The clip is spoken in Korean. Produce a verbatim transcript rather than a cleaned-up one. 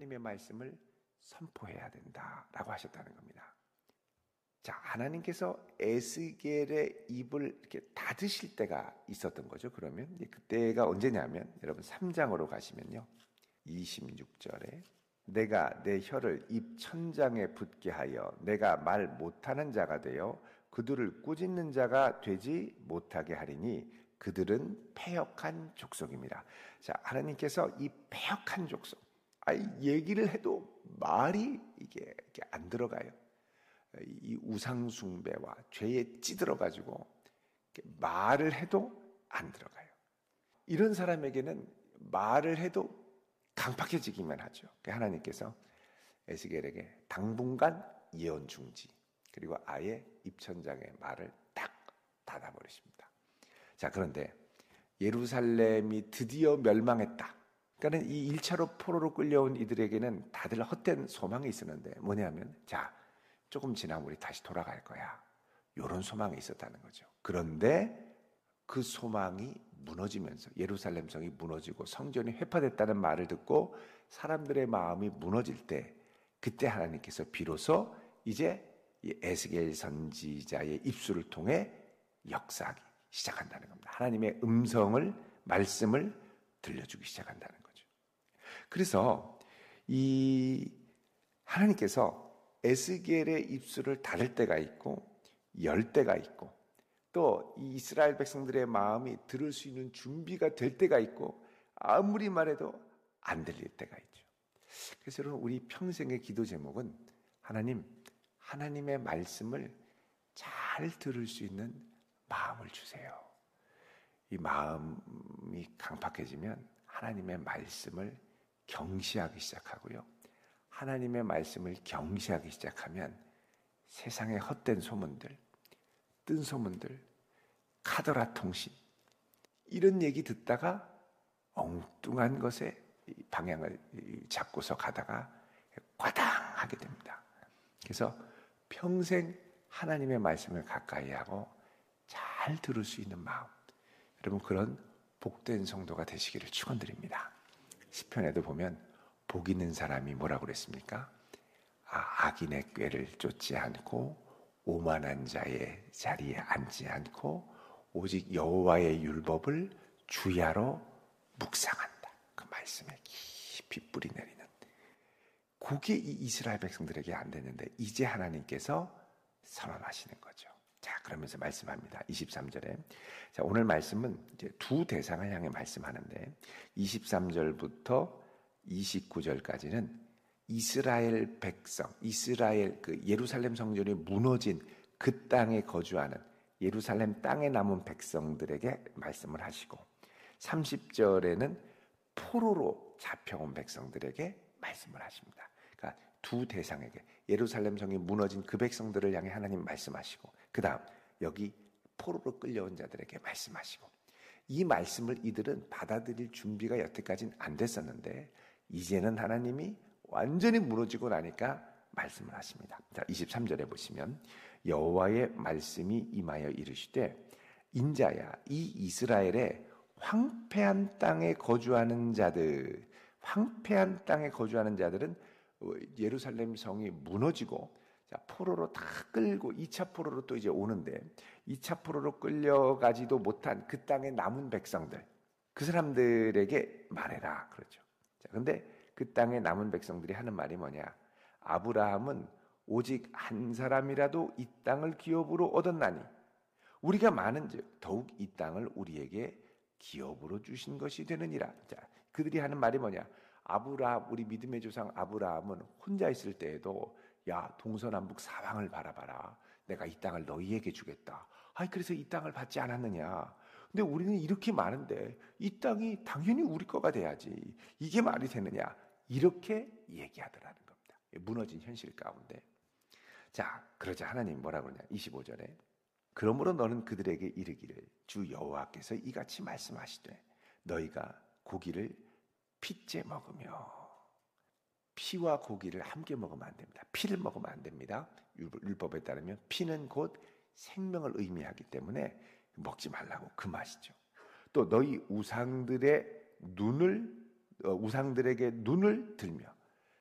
하나님의 말씀을 선포해야 된다라고 하셨다는 겁니다. 자, 하나님께서 에스겔의 입을 이렇게 닫으실 때가 있었던 거죠. 그러면 그때가 언제냐면 여러분 삼 장으로 가시면요. 이십육 절에 내가 내 혀를 입 천장에 붙게 하여 내가 말 못하는 자가 되어 그들을 꾸짖는 자가 되지 못하게 하리니 그들은 패역한 족속입니다. 자, 하나님께서 이 패역한 족속, 아, 얘기를 해도 말이 이게, 이게 안 들어가요. 이 우상숭배와 죄에 찌들어가지고 말을 해도 안 들어가요. 이런 사람에게는 말을 해도 강팍해지기만 하죠. 하나님께서 에스겔에게 당분간 예언 중지, 그리고 아예 입천장에 말을 딱 닫아버리십니다. 자, 그런데 예루살렘이 드디어 멸망했다. 그러니까 이 일 차로 포로로 끌려온 이들에게는 다들 헛된 소망이 있었는데 뭐냐면, 자, 조금 지나면 우리 다시 돌아갈 거야. 이런 소망이 있었다는 거죠. 그런데 그 소망이 무너지면서 예루살렘 성이 무너지고 성전이 회파됐다는 말을 듣고 사람들의 마음이 무너질 때, 그때 하나님께서 비로소 이제 이 에스겔 선지자의 입술을 통해 역사하기 시작한다는 겁니다. 하나님의 음성을, 말씀을 들려주기 시작한다는 거죠. 그래서 이 하나님께서 에스겔의 입술을 닫을 때가 있고 열 때가 있고 또 이 이스라엘 백성들의 마음이 들을 수 있는 준비가 될 때가 있고 아무리 말해도 안 들릴 때가 있죠. 그래서 여러분, 우리 평생의 기도 제목은 하나님, 하나님의 말씀을 잘 들을 수 있는 마음을 주세요. 이 마음이 강팍해지면 하나님의 말씀을 경시하기 시작하고요. 하나님의 말씀을 경시하기 시작하면 세상의 헛된 소문들, 뜬 소문들, 카더라 통신, 이런 얘기 듣다가 엉뚱한 것에 방향을 잡고서 가다가 과당하게 됩니다. 그래서 평생 하나님의 말씀을 가까이 하고 잘 들을 수 있는 마음, 여러분, 그런 복된 성도가 되시기를 축원드립니다. 시편에도 보면 복 있는 사람이 뭐라고 그랬습니까? 아, 악인의 꾀를 쫓지 않고 오만한 자의 자리에 앉지 않고 오직 여호와의 율법을 주야로 묵상한다. 그 말씀에 깊이 뿌리 내리는. 그게 이 이스라엘 백성들에게 안 됐는데 이제 하나님께서 선언하시는 거죠. 자, 그러면서 말씀합니다. 이십삼 절에. 자, 오늘 말씀은 이제 두 대상을 향해 말씀하는데 이십삼 절부터 이십구 절까지는 이스라엘 백성, 이스라엘 그 예루살렘 성전이 무너진 그 땅에 거주하는 예루살렘 땅에 남은 백성들에게 말씀을 하시고 삼십 절에는 포로로 잡혀온 백성들에게 말씀을 하십니다. 그러니까 두 대상에게 예루살렘 성이 무너진 그 백성들을 향해 하나님 말씀하시고 그 다음 여기 포로로 끌려온 자들에게 말씀하시고 이 말씀을 이들은 받아들일 준비가 여태까지는 안 됐었는데 이제는 하나님이 완전히 무너지고 나니까 말씀을 하십니다. 자, 이십삼 절에 보시면 여호와의 말씀이 임하여 이르시되 인자야 이 이스라엘의 황폐한 땅에 거주하는 자들, 황폐한 땅에 거주하는 자들은 예루살렘 성이 무너지고 자, 포로로 다 끌고 이 차 포로로 또 이제 오는데 이 차 포로로 끌려가지도 못한 그 땅에 남은 백성들, 그 사람들에게 말해라. 그렇죠. 자, 근데 그 땅에 남은 백성들이 하는 말이 뭐냐? 아브라함은 오직 한 사람이라도 이 땅을 기업으로 얻었나니 우리가 많은즉 더욱 이 땅을 우리에게 기업으로 주신 것이 되느니라. 자, 그들이 하는 말이 뭐냐? 아브라함, 우리 믿음의 조상 아브라함은 혼자 있을 때에도 야, 동서남북 사방을 바라봐라. 내가 이 땅을 너희에게 주겠다. 아이, 그래서 이 땅을 받지 않았느냐? 근데 우리는 이렇게 많은데 이 땅이 당연히 우리 거가 돼야지. 이게 말이 되느냐? 이렇게 얘기하더라는 겁니다. 무너진 현실 가운데. 자, 그러자 하나님 뭐라고 그러냐? 이십오 절에 그러므로 너는 그들에게 이르기를 주 여호와께서 이같이 말씀하시되 너희가 고기를 핏째 먹으며, 피와 고기를 함께 먹으면 안 됩니다. 피를 먹으면 안 됩니다. 율법에 따르면 피는 곧 생명을 의미하기 때문에 먹지 말라고 그 맛이죠. 또 너희 우상들의 눈을 우상들에게 눈을 들며